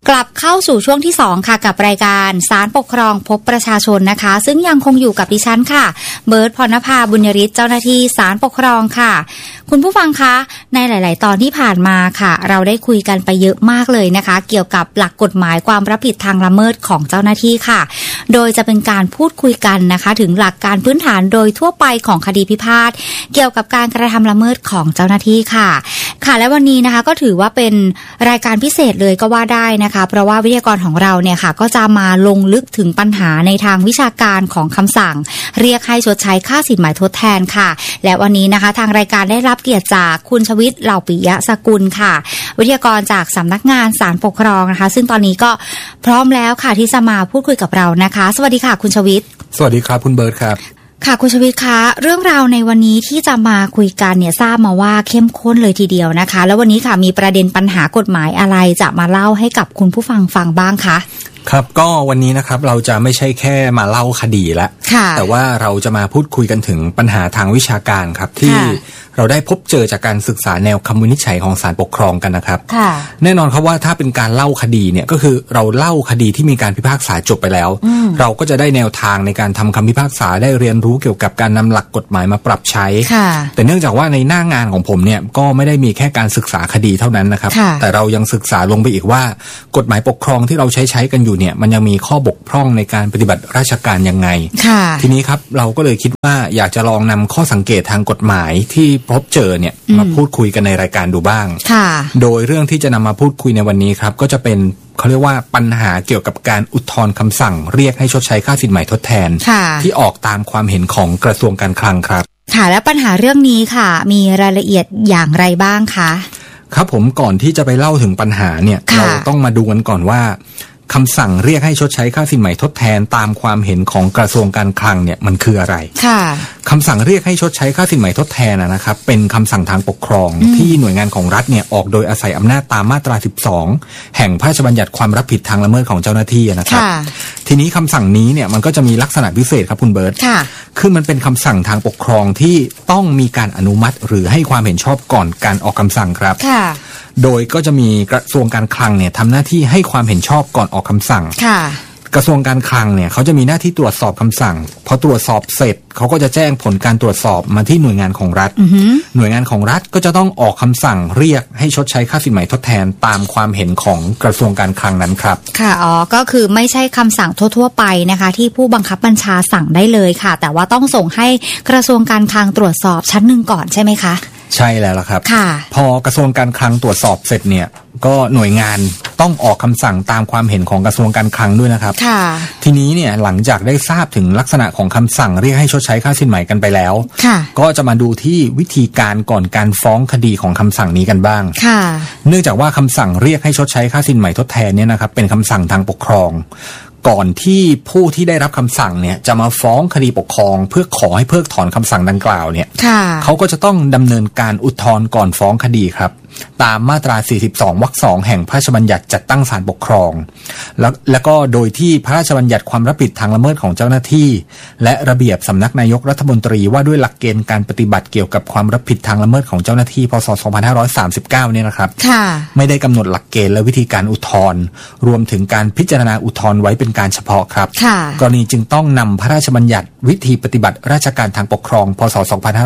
กลับเข้าสู่ช่วงที่2ค่ะกับรายการศาลปกครองพบประชาชนนะคะซึ่งยังคงอยู่กับดิฉันค่ะเบิร์ต พรณภา บุญยฤทธิ์เจ้าหน้าที่ศาลปกครองค่ะคุณผู้ฟังคะในหลายๆตอนที่ผ่านมาค่ะเราได้คุยกันไปเยอะมากเลยนะคะเกี่ยวกับหลักกฎหมายความรับผิดทางละเมิดของเจ้าหน้าที่ค่ะโดยจะเป็นการพูดคุยกันนะคะถึงหลักการพื้นฐานโดยทั่วไปของคดีพิพาทเกี่ยวกับการกระทำละเมิดของเจ้าหน้าที่ค่ะและวันนี้นะคะก็ถือว่าเป็นรายการพิเศษเลยก็ว่าได้นะคะเพราะว่าวิทยากรของเราเนี่ยค่ะก็จะมาลงลึกถึงปัญหาในทางวิชาการของคำสั่งเรียกให้ชดใช้ค่าสินไหมทดแทนค่ะและวันนี้นะคะทางรายการได้รับเกียรติจากคุณชวิต เหล่าปิยะสกุลค่ะวิทยากรจากสำนักงานศาลปกครองนะคะซึ่งตอนนี้ก็พร้อมแล้วค่ะที่จะมาพูดคุยกับเรานะคะสวัสดีค่ะคุณชวิตสวัสดีครับคุณเบิร์ตครับค่ะคุณชวิตคะเรื่องราวในวันนี้ที่จะมาคุยกันเนี่ยทราบมาว่าเข้มข้นเลยทีเดียวนะคะแล้ววันนี้ค่ะมีประเด็นปัญหากฎหมายอะไรจะมาเล่าให้กับคุณผู้ฟังฟังบ้างคะครับก็วันนี้นะครับเราจะไม่ใช่แค่มาเล่าคดีละแต่ว่าเราจะมาพูดคุยกันถึงปัญหาทางวิชาการครับที่เราได้พบเจอจากการศึกษาแนวคำวินิจฉัยของศาลปกครองกันนะครับแน่นอนครับว่าถ้าเป็นการเล่าคดีเนี่ยก็คือเราเล่าคดีที่มีการพิพากษาจบไปแล้วเราก็จะได้แนวทางในการทำคำพิพากษาได้เรียนรู้เกี่ยวกับการนำหลักกฎหมายมาปรับใช้แต่เนื่องจากว่าในหน้างานของผมเนี่ยก็ไม่ได้มีแค่การศึกษาคดีเท่านั้นนะครับแต่เรายังศึกษาลงไปอีกว่ากฎหมายปกครองที่เราใช้กันอยู่เนี่ยมันยังมีข้อบกพร่องในการปฏิบัติราชการยังไงทีนี้ครับเราก็เลยคิดว่าอยากจะลองนำข้อสังเกตทางกฎหมายที่พบเจอเนี่ยมาพูดคุยกันในรายการดูบ้างโดยเรื่องที่จะนำมาพูดคุยในวันนี้ครับก็จะเป็นเขาเรียกว่าปัญหาเกี่ยวกับการอุทธรณ์คำสั่งเรียกให้ชดใช้ค่าสินไหมทดแทนที่ออกตามความเห็นของกระทรวงการคลังครับค่ะและปัญหาเรื่องนี้ค่ะมีรายละเอียดอย่างไรบ้างคะครับผมก่อนที่จะไปเล่าถึงปัญหาเนี่ยเราต้องมาดูกันก่อนว่าคำสั่งเรียกให้ชดใช้ค่าสินไหมทดแทนตามความเห็นของกระทรวงการคลังเนี่ยมันคืออะไรคำสั่งเรียกให้ชดใช้ค่าสินไหมทดแทนนะครับเป็นคำสั่งทางปกครองที่หน่วยงานของรัฐเนี่ยออกโดยอาศัยอำนาจตามมาตรา12แห่งพระราชบัญญัติความรับผิดทางละเมิดของเจ้าหน้าที่นะครับทีนี้คำสั่งนี้เนี่ยมันก็จะมีลักษณะพิเศษครับคุณเบิร์ตคือมันเป็นคำสั่งทางปกครองที่ต้องมีการอนุมัติหรือให้ความเห็นชอบก่อนการออกคำสั่งครับโดยก็จะมีกระทรวงการคลังเนี่ยทำหน้าที่ให้ความเห็นชอบก่อนออกคำสั่งกระทรวงการคลังเนี่ยเขาจะมีหน้าที่ตรวจสอบคำสั่งพอตรวจสอบเสร็จเขาก็จะแจ้งผลการตรวจสอบมาที่หน่วยงานของรัฐหน่วยงานของรัฐก็จะต้องออกคำสั่งเรียกให้ชดใช้ค่าสินไหมทดแทนตามความเห็นของกระทรวงการคลังนั้นครับค่ะก็คือไม่ใช่คำสั่งทั่วๆไปนะคะที่ผู้บังคับบัญชาสั่งได้เลยค่ะแต่ว่าต้องส่งให้กระทรวงการคลังตรวจสอบชั้นหนึ่งก่อนใช่ไหมคะใช่แล้วล่ะครับพอกระทรวงการคลังตรวจสอบเสร็จเนี่ยก็หน่วยงานต้องออกคำสั่งตามความเห็นของกระทรวงการคลังด้วยนะครับทีนี้เนี่ยหลังจากได้ทราบถึงลักษณะของคำสั่งเรียกให้ชดใช้ค่าสินไหมกันไปแล้วก็จะมาดูที่วิธีการก่อนการฟ้องคดีของคำสั่งนี้กันบ้างเนื่องจากว่าคำสั่งเรียกให้ชดใช้ค่าสินไหมทดแทนเนี่ยนะครับเป็นคำสั่งทางปกครองก่อนที่ผู้ที่ได้รับคำสั่งเนี่ยจะมาฟ้องคดีปกครองเพื่อขอให้เพิกถอนคำสั่งดังกล่าวเนี่ยเขาก็จะต้องดำเนินการอุทธรณ์ก่อนฟ้องคดีครับตามมาตรา42วรรค2แห่งพระราชบัญญัติจัดตั้งศาลปกครองแล้วก็โดยที่พระราชบัญญัติความรับผิดทางละเมิดของเจ้าหน้าที่และระเบียบสำนักนายกรัฐมนตรีว่าด้วยหลักเกณฑ์การปฏิบัติเกี่ยวกับความรับผิดทางละเมิดของเจ้าหน้าที่พ.ศ. 2539เนี่ยนะครับไม่ได้กำหนดหลักเกณฑ์และวิธีการอุทธรณ์รวมถึงการพิจารณาอุทธรณ์ไว้เป็นการเฉพาะครับกรณีจึงต้องนำพระราชบัญญัติวิธีปฏิบัติราชการทางปกครองพ.ศ.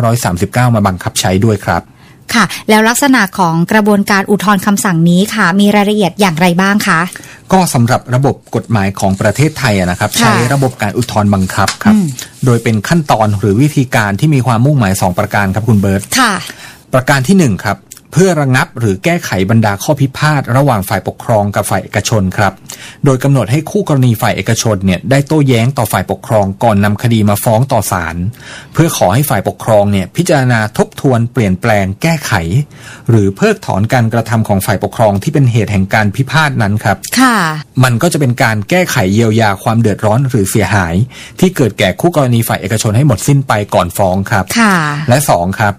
2539มาบังคับใช้ด้วยครับค่ะแล้วลักษณะของกระบวนการอุทธรณ์คำสั่งนี้ค่ะมีรายละเอียดอย่างไรบ้างคะก็สำหรับระบบกฎหมายของประเทศไทยนะครับใช้ระบบการอุทธรณ์บังคับครับโดยเป็นขั้นตอนหรือวิธีการที่มีความมุ่งหมาย2ประการครับคุณเบิร์ตประการที่1ครับเพื่อระงับหรือแก้ไขบรรดาข้อพิพาทระหว่างฝ่ายปกครองกับฝ่ายเอกชนครับโดยกำหนดให้คู่กรณีฝ่ายเอกชนเนี่ยได้โต้แย้งต่อฝ่ายปกครองก่อนนำคดีมาฟ้องต่อศาลเพื่อขอให้ฝ่ายปกครองเนี่ยพิจารณาทบทวนเปลี่ยนแปลงแก้ไขหรือเพิกถอนการกระทำของฝ่ายปกครองที่เป็นเหตุแห่งการพิพาทนั้นครับมันก็จะเป็นการแก้ไขเยียวยาความเดือดร้อนหรือเสียหายที่เกิดแก่คู่กรณีฝ่ายเอกชนให้หมดสิ้นไปก่อนฟ้องครับและ2ครับ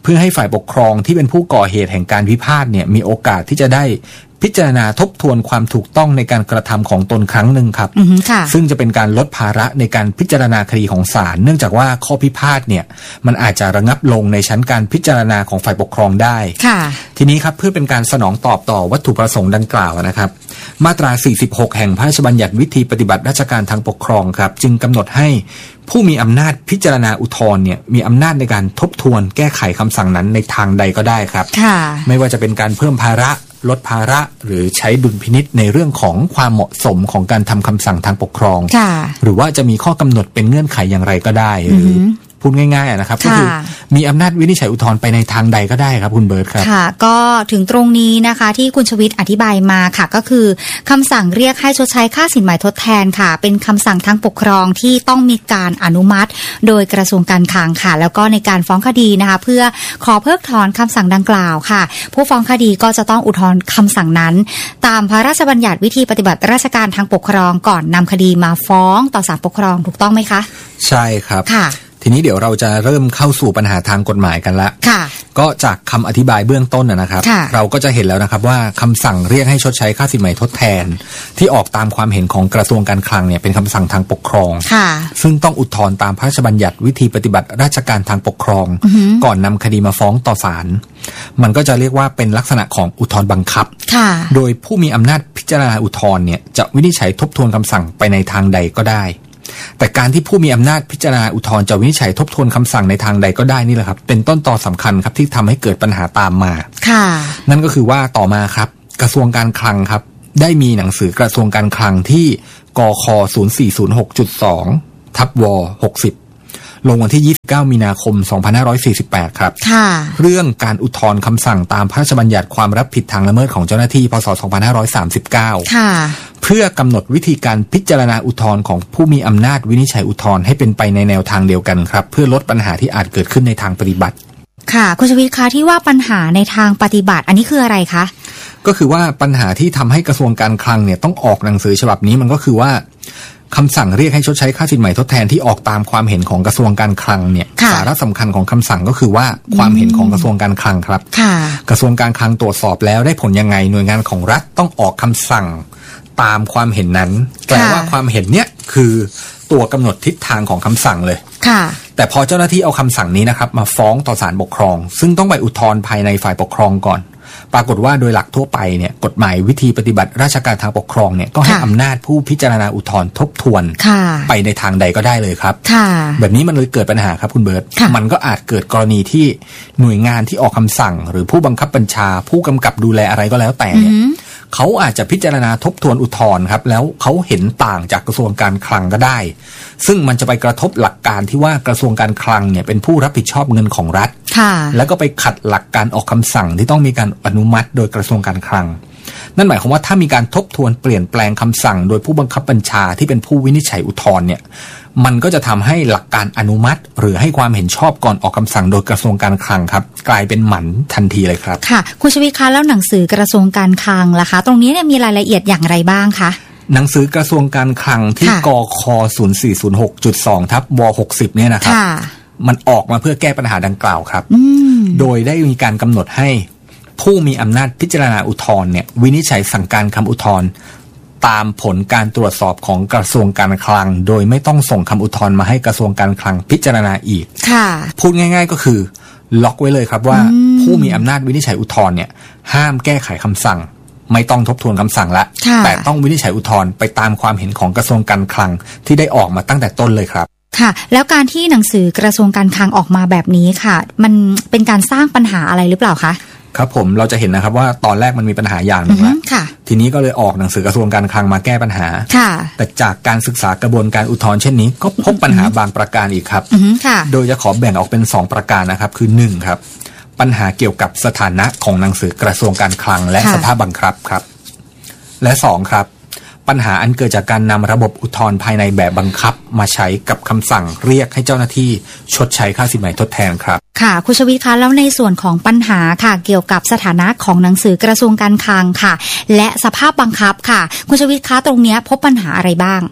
พื่อให้ฝ่ายปกครองที่เป็นผู้ก่อเหตุแห่งการพิพาทเนี่ยมีโอกาสที่จะได้พิจารณาทบทวนความถูกต้องในการกระทำของตนครั้งหนึ่งครับซึ่งจะเป็นการลดภาระในการพิจารณาคดีของศาลเนื่องจากว่าข้อพิพาทเนี่ยมันอาจจะระงับลงในชั้นการพิจารณาของฝ่ายปกครองได้ทีนี้ครับเพื่อเป็นการสนองตอบต่อวัตถุประสงค์ดังกล่าวนะครับมาตรา 46 แห่งพระราชบัญญัติวิธีปฏิบัติราชการทางปกครองครับจึงกำหนดให้ผู้มีอำนาจพิจารณาอุทธรณ์เนี่ยมีอำนาจในการทบทวนแก้ไขคำสั่งนั้นในทางใดก็ได้ครับไม่ว่าจะเป็นการเพิ่มภาระลดภาระหรือใช้ดุลพินิจในเรื่องของความเหมาะสมของการทำคำสั่งทางปกครองหรือว่าจะมีข้อกำหนดเป็นเงื่อนไขอย่างไรก็ได้หรือพูดง่ายๆนะครับก็คือมีอำนาจวินิจฉัยอุทธรณ์ไปในทางใดก็ได้ครับคุณเบิร์ตครับค่ะก็ถึงตรงนี้นะคะที่คุณชวิตอธิบายมาค่ะก็คือคำสั่งเรียกให้ชดใช้ค่าสินไหมทดแทนค่ะเป็นคำสั่งทางปกครองที่ต้องมีการอนุมัติโดยกระทรวงการคลังค่ะแล้วก็ในการฟ้องคดีนะคะเพื่อขอเพิกถอนคำสั่งดังกล่าวค่ะผู้ฟ้องคดีก็จะต้องอุทธรณ์คำสั่งนั้นตามพระราชบัญญัติวิธีปฏิบัติราชการทางปกครองก่อนนำคดีมาฟ้องต่อศาลปกครองถูกต้องไหมคะใช่ครับค่ะทีนี้เดี๋ยวเราจะเริ่มเข้าสู่ปัญหาทางกฎหมายกันละก็จากคำอธิบายเบื้องต้นนะครับเราก็จะเห็นแล้วนะครับว่าคำสั่งเรียกให้ชดใช้ค่าสินไหมทดแทนที่ออกตามความเห็นของกระทรวงการคลังเนี่ยเป็นคำสั่งทางปกครองซึ่งต้องอุทธรณ์ตามพระราชบัญญัติวิธีปฏิบัติราชการทางปกครองก่อนนำคดีมาฟ้องต่อศาลมันก็จะเรียกว่าเป็นลักษณะของอุทธรณ์บังคับโดยผู้มีอำนาจพิจารณาอุทธรณ์เนี่ยจะวินิจฉัยทบทวนคำสั่งไปในทางใดก็ได้แต่การที่ผู้มีอำนาจพิจารณาอุทธรณ์จะวินิจฉัยทบทวนคำสั่งในทางใดก็ได้นี่แหละครับเป็นต้นตอสำคัญครับที่ทำให้เกิดปัญหาตามมานั่นก็คือว่าต่อมาครับกระทรวงการคลังครับได้มีหนังสือกระทรวงการคลังที่กค 0406.2/ว60ลงวันที่29มีนาคม2548ครับเรื่องการอุทธรณ์คำสั่งตามพระราชบัญญัติความรับผิดทางละเมิดของเจ้าหน้าที่พ.ศ. 2539เพื่อกำหนดวิธีการพิจารณาอุทธรณ์ของผู้มีอำนาจวินิจฉัยอุทธรณ์ให้เป็นไปในแนวทางเดียวกันครับเพื่อลดปัญหาที่อาจเกิดขึ้นในทางปฏิบัติค่ะคุณชวิตคะที่ว่าปัญหาในทางปฏิบัติอันนี้คืออะไรคะก็คือว่าปัญหาที่ทำให้กระทรวงการคลังเนี่ยต้องออกหนังสือฉบับนี้มันก็คือว่าคำสั่งเรียกให้ชดใช้ค่าสินไหมทดแทนที่ออกตามความเห็นของกระทรวงการคลังเนี่ยสาระสำคัญของคำสั่งก็คือว่าความเห็นของกระทรวงการคลังครับกระทรวงการคลังตรวจสอบแล้วได้ผลยังไงหน่วยงานของรัฐต้องออกคำสั่งตามความเห็นนั้นแปลว่าความเห็นเนี่ยคือตัวกำหนดทิศทางของคำสั่งเลยแต่พอเจ้าหน้าที่เอาคำสั่งนี้นะครับมาฟ้องต่อศาลปกครองซึ่งต้องไปอุทธรณ์ภายในฝ่ายปกครองก่อนปรากฏว่าโดยหลักทั่วไปเนี่ยกฎหมายวิธีปฏิบัติราชการทางปกครองเนี่ยก็ให้อำนาจผู้พิจารณาอุทธรณ์ทบทวนไปในทางใดก็ได้เลยครับแบบนี้มันเลยเกิดปัญหาครับคุณเบิร์ตมันก็อาจเกิดกรณีที่หน่วยงานที่ออกคำสั่งหรือผู้บังคับบัญชาผู้กำกับดูแลอะไรก็แล้วแต่เนี่ยเขาอาจจะพิจารณาทบทวนอุทธรณ์ครับแล้วเขาเห็นต่างจากกระทรวงการคลังก็ได้ซึ่งมันจะไปกระทบหลักการที่ว่ากระทรวงการคลังเนี่ยเป็นผู้รับผิดชอบเงินของรัฐแล้วก็ไปขัดหลักการออกคำสั่งที่ต้องมีการอนุมัติโดยกระทรวงการคลังนั่นหมายความว่าถ้ามีการทบทวนเปลี่ยนแปลงคำสั่งโดยผู้บังคับบัญชาที่เป็นผู้วินิจฉัยอุทธรณ์เนี่ยมันก็จะทำให้หลักการอนุมัติหรือให้ความเห็นชอบก่อนออกคำสั่งโดยกระทรวงการคลังครับกลายเป็นหมันทันทีเลยครับค่ะคุณชวิตคะแล้วหนังสือกระทรวงการคลังล่ะคะตรงนี้เนี่ยมีรายละเอียดอย่างไรบ้างคะหนังสือกระทรวงการคลังที่กค 0406.2/ว60เนี่ยนะครับมันออกมาเพื่อแก้ปัญหาดังกล่าวครับโดยได้มีการกำหนดให้ผู้มีอำนาจพิจารณาอุทธรณ์เนี่ยวินิจฉัยสั่งการคำอุทธรณ์ตามผลการตรวจสอบของกระทรวงการคลังโดยไม่ต้องส่งคำอุทธรณ์มาให้กระทรวงการคลังพิจารณาอีกพูดง่ายๆก็คือล็อกไว้เลยครับว่าผู้มีอำนาจวินิจฉัยอุทธรณ์เนี่ยห้ามแก้ไขคำสั่งไม่ต้องทบทวนคำสั่งละแต่ต้องวินิจฉัยอุทธรณ์ไปตามความเห็นของกระทรวงการคลังที่ได้ออกมาตั้งแต่ต้นเลยครับค่ะแล้วการที่หนังสือกระทรวงการคลังออกมาแบบนี้ค่ะมันเป็นการสร้างปัญหาอะไรหรือเปล่าคะครับผมเราจะเห็นนะครับว่าตอนแรกมันมีปัญหาอย่างหนึ่งแล้วทีนี้ก็เลยออกหนังสือกระทรวงการคลังมาแก้ปัญหาแต่จากการศึกษากระบวนการอุทธรณ์เช่นนี้ก็พบปัญหาบางประการอีกครับโดยจะขอแบ่งออกเป็น2ประการนะครับคือ1ครับปัญหาเกี่ยวกับสถานะของหนังสือกระทรวงการคลังและสภาพบังคับครับและ2ครับปัญหาอันเกิดจากการนำระบบอุทธรณ์ภายในแบบบังคับมาใช้กับคำสั่งเรียกให้เจ้าหน้าที่ชดใช้ค่าสินไหมทดแทนครับค่ะคุณชวิตคะแล้วในส่วนของปัญหาค่ะเกี่ยวกับสถานะของหนังสือกระทรวงการคลังค่ะและสภาพบังคับค่ะคุณชวิตคะตรงนี้พบปัญหาอะไรบ้าง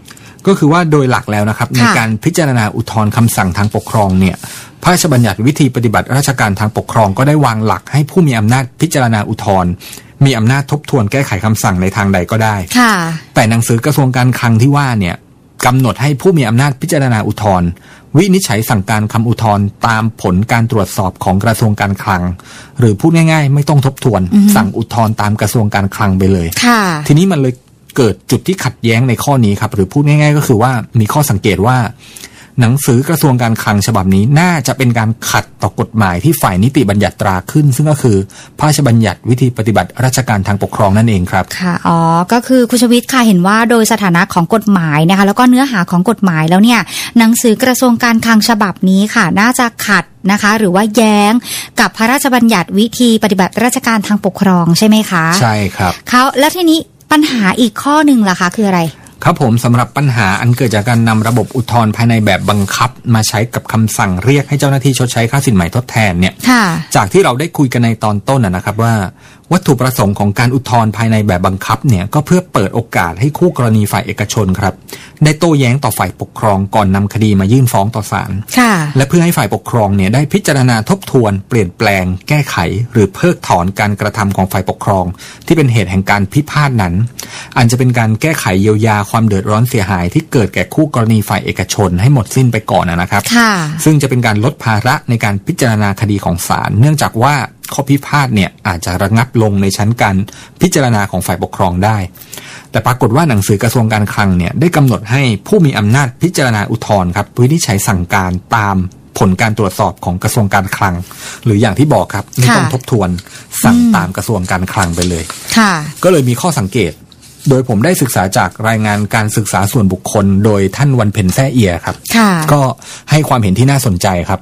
ก็คือว่าโดยหลักแล้วนะครับในการพิจารณาอุทธรณ์คำสั่งทางปกครองเนี่ยพระราชบัญญัติวิธีปฏิบัติราชการทางปกครองก็ได้วางหลักให้ผู้มีอำนาจพิจารณาอุทธรณ์มีอำนาจทบทวนแก้ไขคำสั่งในทางใดก็ได้แต่หนังสือกระทรวงการคลังที่ว่าเนี่ยกำหนดให้ผู้มีอำนาจพิจารณาอุทธรณ์วินิจฉัยสั่งการคำอุทธรณ์ตามผลการตรวจสอบของกระทรวงการคลังหรือพูดง่ายๆไม่ต้องทบทวนสั่งอุทธรณ์ตามกระทรวงการคลังไปเลยทีนี้มันเลยเกิดจุดที่ขัดแย้งในข้อนี้ครับหรือพูดง่ายๆก็คือว่ามีข้อสังเกตว่าหนังสือกระทรวงการคลังฉบับนี้น่าจะเป็นการขัดต่อกฎหมายที่ฝ่ายนิติบัญญัติตราขึ้นซึ่งก็คือพระราชบัญญัติวิธีปฏิบัติราชการทางปกครองนั่นเองครับค่ะอ๋อก็คือคุณชวิตค่ะเห็นว่าโดยสถานะของกฎหมายนะคะแล้วก็เนื้อหาของกฎหมายแล้วเนี่ยหนังสือกระทรวงการคลังฉบับนี้ค่ะน่าจะขัดนะคะหรือว่าแย้งกับพระราชบัญญัติวิธีปฏิบัติราชการทางปกครองใช่ไหมคะใช่ครับเขาแล้วทีนี้ปัญหาอีกข้อหนึ่งล่ะคะคืออะไรครับผมสำหรับปัญหาอันเกิดจากการนำระบบอุทธรณ์ภายในแบบบังคับมาใช้กับคำสั่งเรียกให้เจ้าหน้าที่ชดใช้ค่าสินไหมทดแทนเนี่ยจากที่เราได้คุยกันในตอนต้นนะครับว่าวัตถุประสงค์ของการอุทธรณ์ภายในแบบบังคับเนี่ยก็เพื่อเปิดโอกาสให้คู่กรณีฝ่ายเอกชนครับได้โต้แย้งต่อฝ่ายปกครองก่อนนำคดีมายื่นฟ้องต่อศาลและเพื่อให้ฝ่ายปกครองเนี่ยได้พิจารณาทบทวนเปลี่ยนแปลงแก้ไขหรือเพิกถอนการกระทำของฝ่ายปกครองที่เป็นเหตุแห่งการพิพาทนั้นอันจะเป็นการแก้ไขเยียวยาความเดือดร้อนเสียหายที่เกิดแก่คู่กรณีฝ่ายเอกชนให้หมดสิ้นไปก่อนนะครับซึ่งจะเป็นการลดภาระในการพิจารณาคดีของศาลเนื่องจากว่าข้อพิพาทเนี่ยอาจจะระงับลงในชั้นการพิจารณาของฝ่ายปกครองได้แต่ปรากฏว่าหนังสือกระทรวงการคลังเนี่ยได้กำหนดให้ผู้มีอำนาจพิจารณาอุทธรณ์ครับวินิจฉัยสั่งการตามผลการตรวจสอบของกระทรวงการคลังหรืออย่างที่บอกครับไม่ต้องทบทวนสั่งตามกระทรวงการคลังไปเลยก็เลยมีข้อสังเกตโดยผมได้ศึกษาจากรายงานการศึกษาส่วนบุคคลโดยท่านวันเพ็ญแซ่เอียครับก็ให้ความเห็นที่น่าสนใจครับ